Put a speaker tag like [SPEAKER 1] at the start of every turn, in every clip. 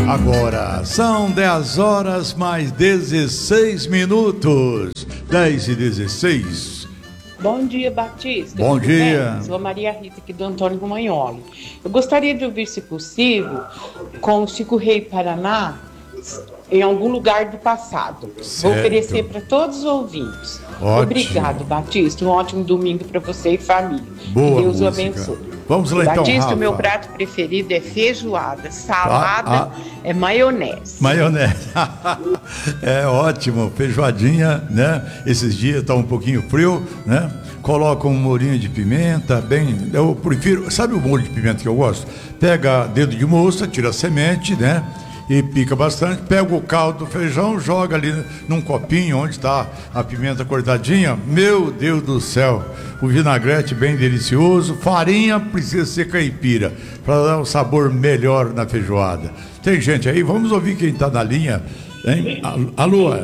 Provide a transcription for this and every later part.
[SPEAKER 1] Agora são 10 horas mais 16 minutos. 10:16.
[SPEAKER 2] Bom dia, Batista.
[SPEAKER 1] Bom dia.
[SPEAKER 2] Bem? Sou a Maria Rita, aqui do Antônio Romagnoli. Eu gostaria de ouvir, se possível, com o Chico Rei Paraná, em algum lugar do passado.
[SPEAKER 1] Certo.
[SPEAKER 2] Vou oferecer para todos os ouvintes.
[SPEAKER 1] Ótimo.
[SPEAKER 2] Obrigado, Batista. Um ótimo domingo para você e família.
[SPEAKER 1] Boa
[SPEAKER 2] Deus o
[SPEAKER 1] música.
[SPEAKER 2] abençoe.
[SPEAKER 1] Vamos lá então,
[SPEAKER 2] Batista,
[SPEAKER 1] Rafa.
[SPEAKER 2] o meu prato preferido é feijoada, salada, é maionese.
[SPEAKER 1] Maionese. É ótimo, feijoadinha, né? Esses dias tá um pouquinho frio, né? Coloca um molhinho de pimenta, bem... Eu prefiro... Sabe o molho de pimenta que eu gosto? Pega dedo de moça, tira a semente, né? E pica bastante, pega o caldo do feijão, joga ali num copinho onde está a pimenta cortadinha. Meu Deus do céu, o vinagrete bem delicioso. Farinha precisa ser caipira para dar um sabor melhor na feijoada. Tem gente aí? Vamos ouvir quem está na linha, hein? Alô?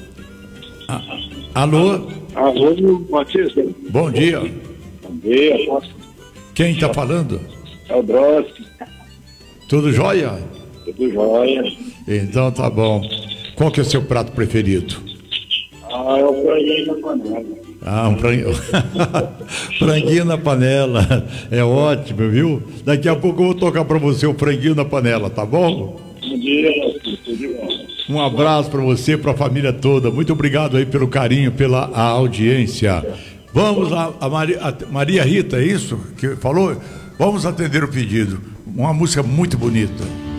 [SPEAKER 1] Alô?
[SPEAKER 3] Alô, Batista.
[SPEAKER 1] Bom dia.
[SPEAKER 3] Bom dia.
[SPEAKER 1] Quem está falando?
[SPEAKER 3] É o Droste.
[SPEAKER 1] Tudo jóia?
[SPEAKER 3] Tudo jóia.
[SPEAKER 1] Então tá bom. Qual que é o seu prato preferido?
[SPEAKER 3] É o franguinho na panela.
[SPEAKER 1] Um franguinho. Franguinho na panela. É ótimo, viu? Daqui a pouco eu vou tocar pra você o franguinho na panela, tá bom?
[SPEAKER 3] Bom dia, tudo bom.
[SPEAKER 1] Um abraço pra você, pra família toda. Muito obrigado aí pelo carinho, pela audiência. Vamos lá, a Maria Rita, é isso que falou? Vamos atender o pedido. Uma música muito bonita.